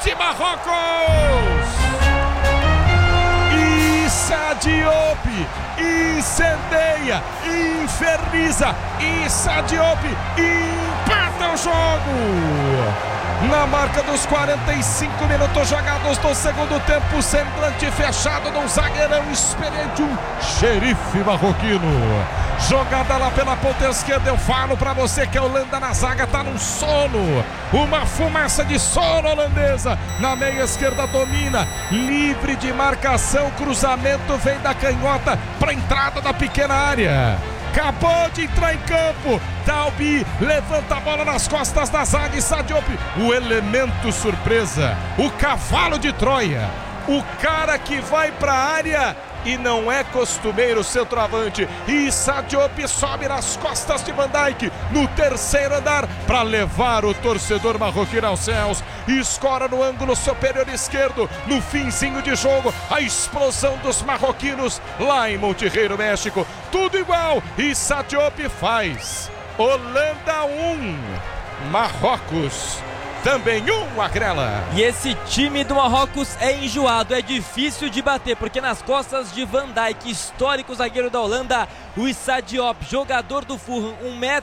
de Marrocos. Issa Diop incendeia, inferniza. Issa Diop empata o jogo. Na marca dos 45 minutos jogados do segundo tempo, semblante fechado de um zagueirão experiente, um xerife marroquino. Jogada lá pela ponta esquerda, eu falo pra você que a Holanda na zaga tá num sono. Uma fumaça de sono holandesa. Na meia esquerda domina, livre de marcação, cruzamento vem da canhota pra entrada da pequena área. Acabou de entrar em campo. Dalbi levanta a bola nas costas da zaga. Issa Diop, o elemento surpresa, o cavalo de Troia, o cara que vai para a área e não é costumeiro centroavante. Issa Diop sobe nas costas de Van Dijk no terceiro andar para levar o torcedor marroquino aos céus. Escora no ângulo superior esquerdo. No finzinho de jogo, a explosão dos marroquinos lá em Monterreiro, México. Tudo igual. Issa Diop faz. Holanda 1, Marrocos também 1, Agrela. E esse time do Marrocos é enjoado, é difícil de bater, porque nas costas de Van Dijk, histórico zagueiro da Holanda, o Issa Diop, jogador do Fulham,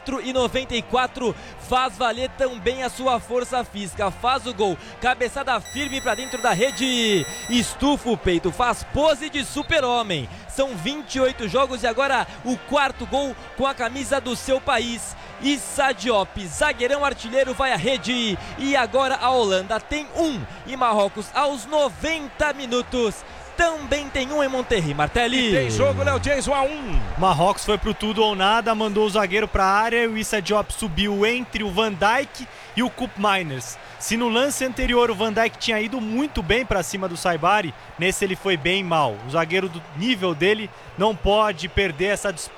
1,94 m, faz valer também a sua força física, faz o gol, cabeçada firme para dentro da rede, estufa o peito, faz pose de super-homem. São 28 jogos e agora o quarto gol com a camisa do seu país. Issa Diop, zagueirão artilheiro, vai à rede. E agora a Holanda tem 1 e Marrocos aos 90 minutos também tem 1 em Monterrey. Martelli. E tem jogo, Léo James, 1 a 1. Marrocos foi pro tudo ou nada, mandou o zagueiro pra área e o Issa Diop subiu entre o Van Dijk e o Koopmeiners. Se no lance anterior o Van Dijk tinha ido muito bem para cima do Saibari, nesse ele foi bem mal. O zagueiro do nível dele não pode perder essa disputa